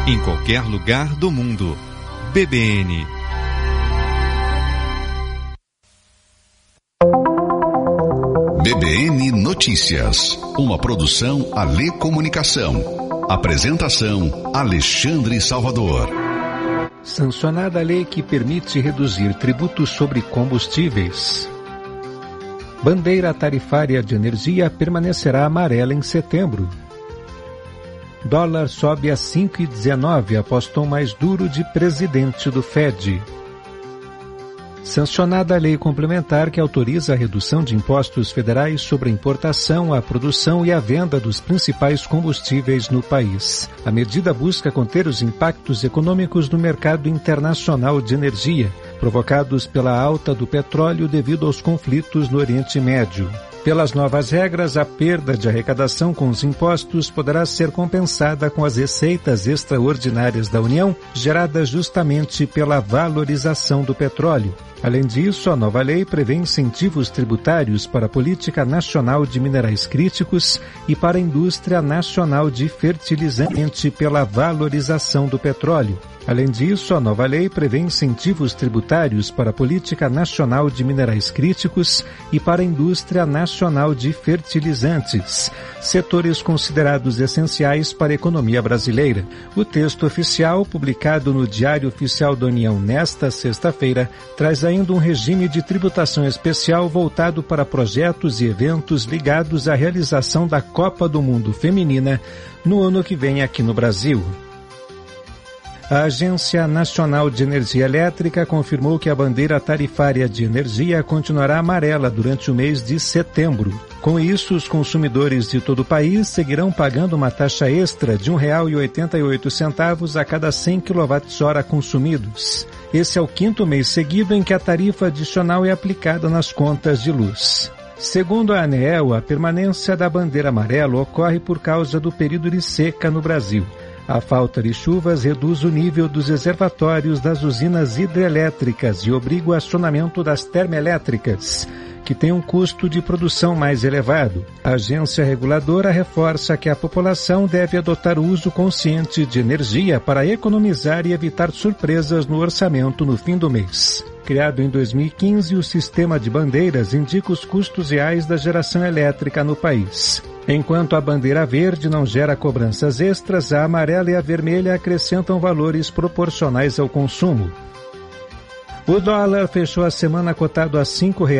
em qualquer lugar do mundo. BBN. BBN Notícias, uma produção Alê Comunicação. Apresentação Alexandre Salvador. Sancionada a lei que permite reduzir tributos sobre combustíveis. Bandeira tarifária de energia permanecerá amarela em setembro. Dólar sobe a 5,19 após tom mais duro de presidente do Fed. Sancionada a lei complementar que autoriza a redução de impostos federais sobre a importação, a produção e a venda dos principais combustíveis no país. A medida busca conter os impactos econômicos no mercado internacional de energia, provocados pela alta do petróleo devido aos conflitos no Oriente Médio. Pelas novas regras, a perda de arrecadação com os impostos poderá ser compensada com as receitas extraordinárias da União, geradas justamente pela valorização do petróleo. Além disso, a nova lei prevê incentivos tributários para a Política Nacional de Minerais Críticos e para a Indústria Nacional de Fertilizante pela valorização do petróleo. Além disso, a nova lei prevê incentivos tributários para a Política Nacional de Minerais Críticos e para a Indústria Nacional de Fertilizantes, setores considerados essenciais para a economia brasileira. O texto oficial, publicado no Diário Oficial da União nesta sexta-feira, traz ainda um regime de tributação especial voltado para projetos e eventos ligados à realização da Copa do Mundo Feminina no ano que vem aqui no Brasil. A Agência Nacional de Energia Elétrica confirmou que a bandeira tarifária de energia continuará amarela durante o mês de setembro. Com isso, os consumidores de todo o país seguirão pagando uma taxa extra de R$ 1,88 a cada 100 kWh consumidos. Esse é o quinto mês seguido em que a tarifa adicional é aplicada nas contas de luz. Segundo a ANEEL, a permanência da bandeira amarela ocorre por causa do período de seca no Brasil. A falta de chuvas reduz o nível dos reservatórios das usinas hidrelétricas e obriga o acionamento das termoelétricas, que tem um custo de produção mais elevado. A agência reguladora reforça que a população deve adotar o uso consciente de energia para economizar e evitar surpresas no orçamento no fim do mês. Criado em 2015, o sistema de bandeiras indica os custos reais da geração elétrica no país. Enquanto a bandeira verde não gera cobranças extras, a amarela e a vermelha acrescentam valores proporcionais ao consumo. O dólar fechou a semana cotado a R$ 5,00.